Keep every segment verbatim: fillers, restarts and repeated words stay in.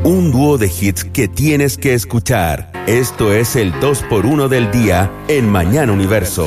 Un dúo de hits que tienes que escuchar. Esto es el dos por uno del día en Mañana Universo.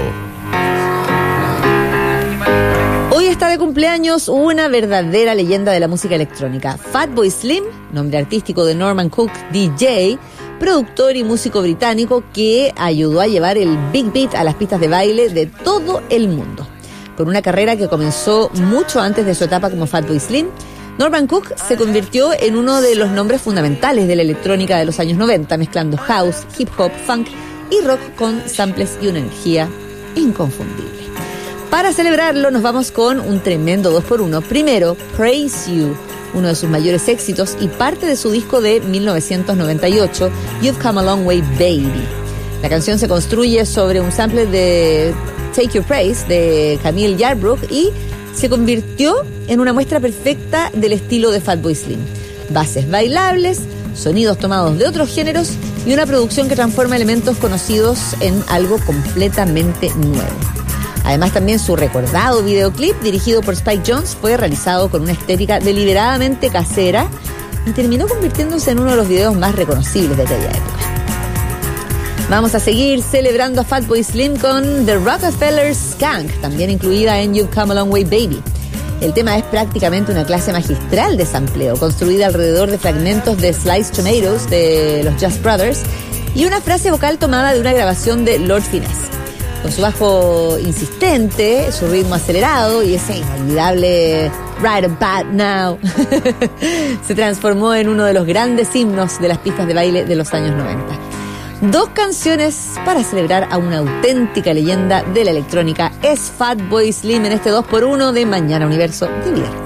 Hoy está de cumpleaños una verdadera leyenda de la música electrónica. Fatboy Slim, nombre artístico de Norman Cook, D J, productor y músico británico que ayudó a llevar el Big Beat a las pistas de baile de todo el mundo. Con una carrera que comenzó mucho antes de su etapa como Fatboy Slim, Norman Cook se convirtió en uno de los nombres fundamentales de la electrónica de los años noventa, mezclando house, hip hop, funk y rock con samples y una energía inconfundible. Para celebrarlo nos vamos con un tremendo dos por uno. Primero, Praise You, uno de sus mayores éxitos y parte de su disco de mil novecientos noventa y ocho, You've Come a Long Way, Baby. La canción se construye sobre un sample de Take Your Praise de Camille Yarbrough y se convirtió en una muestra perfecta del estilo de Fatboy Slim. Bases bailables, sonidos tomados de otros géneros y una producción que transforma elementos conocidos en algo completamente nuevo. Además, también su recordado videoclip, dirigido por Spike Jonze, fue realizado con una estética deliberadamente casera y terminó convirtiéndose en uno de los videos más reconocibles de aquella época. Vamos a seguir celebrando a Fatboy Slim con The Rockefeller Skank, también incluida en You've Come a Long Way, Baby. El tema es prácticamente una clase magistral de sampleo, construida alrededor de fragmentos de Sliced Tomatoes de los Just Brothers y una frase vocal tomada de una grabación de Lord Finesse. Con su bajo insistente, su ritmo acelerado y ese inolvidable Right About Now, se transformó en uno de los grandes himnos de las pistas de baile de los años noventa. Dos canciones para celebrar a una auténtica leyenda de la electrónica. Es Fatboy Slim en este dos por uno de Mañana Universo de viernes.